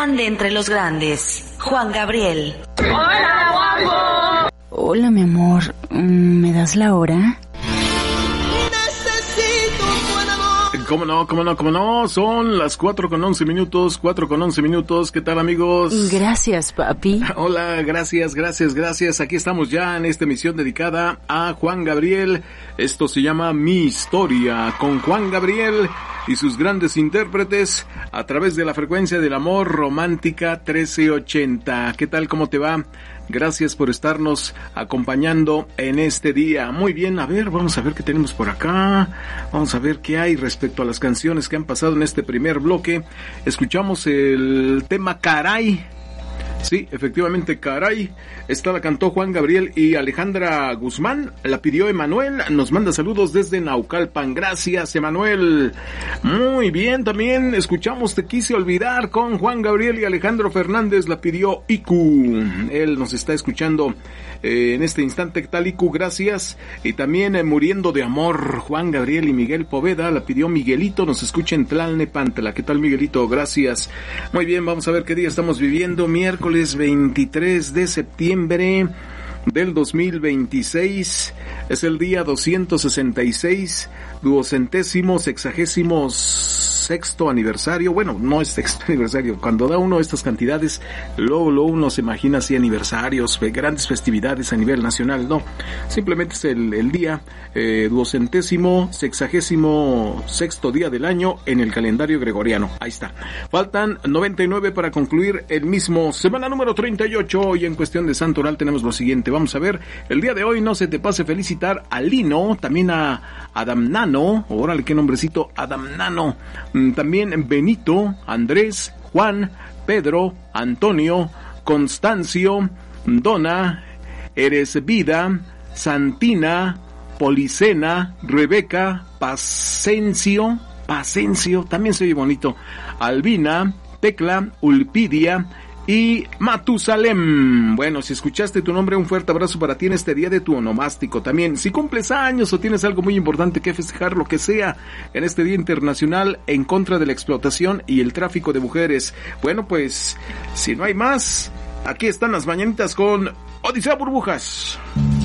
grande entre los grandes, Juan Gabriel. ¡Hola, guapo! Hola, mi amor. ¿Me das la hora? ¿Cómo no? Son las 4:11 minutos. ¿Qué tal, amigos? Gracias, papi. Hola, gracias. Aquí estamos ya en esta emisión dedicada a Juan Gabriel. Esto se llama Mi Historia, con Juan Gabriel y sus grandes intérpretes a través de la frecuencia del amor romántica 1380. ¿Qué tal? ¿Cómo te va? Gracias por estarnos acompañando en este día. Muy bien, a ver, vamos a ver qué tenemos por acá. Vamos a ver qué hay respecto a las canciones que han pasado en este primer bloque. Escuchamos el tema Caray. Sí, efectivamente, Caray. Esta la cantó Juan Gabriel y Alejandra Guzmán. La pidió Emanuel. Nos manda saludos desde Naucalpan. Gracias, Emanuel. Muy bien, también escuchamos Te Quise Olvidar con Juan Gabriel y Alejandro Fernández. La pidió Iku. Él nos está escuchando en este instante. ¿Qué tal, Iku? Gracias. Y también Muriendo de Amor, Juan Gabriel y Miguel Poveda. La pidió Miguelito. Nos escucha en Tlalnepantla. ¿Qué tal, Miguelito? Gracias. Muy bien, vamos a ver qué día estamos viviendo. Miércoles 23 de septiembre del 2026, es el día 266, 266º aniversario. Bueno, no es sexto aniversario. Cuando da uno estas cantidades, luego uno se imagina así aniversarios, grandes festividades a nivel nacional. No, simplemente es el día 266º día del año en el calendario gregoriano. Ahí está. Faltan 99 para concluir el mismo. Semana número 38 y en cuestión de santoral tenemos lo siguiente. Vamos a ver, el día de hoy no se te pase felicitar a Lino, también a Adam Nano, órale qué nombrecito, Adam Nano, también Benito, Andrés, Juan, Pedro, Antonio, Constancio, Dona, Eres Vida, Santina, Policena, Rebeca, Pacencio, también se oye bonito, Albina, Tecla, Ulpidia y Matusalem. Bueno, si escuchaste tu nombre, un fuerte abrazo para ti en este día de tu onomástico. También, si cumples años o tienes algo muy importante que festejar, lo que sea, en este Día Internacional en contra de la explotación y el tráfico de mujeres. Bueno, pues, si no hay más, aquí están las mañanitas con Odisea Burbujas.